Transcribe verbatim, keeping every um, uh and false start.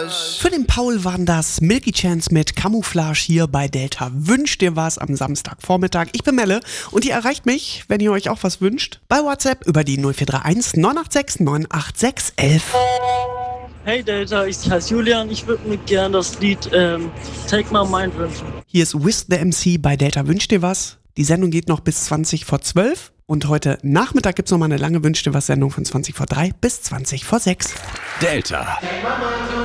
Für den Paul waren das Milky Chance mit Camouflage hier bei Delta. Wünscht dir was am Samstagvormittag? Ich bin Melle und ihr erreicht mich, wenn ihr euch auch was wünscht, bei WhatsApp über die null vier drei eins neun acht sechs neun acht sechs elf. Hey Delta, ich heiße Julian, ich würde mir gerne das Lied ähm, Take My Mind wünschen. Hier ist Wiz the M C bei Delta. Wünscht dir was? Die Sendung geht noch bis zwanzig vor zwölf und heute Nachmittag gibt es noch mal eine lange Wünscht dir was Sendung von zwanzig vor drei bis zwanzig vor sechs. Delta.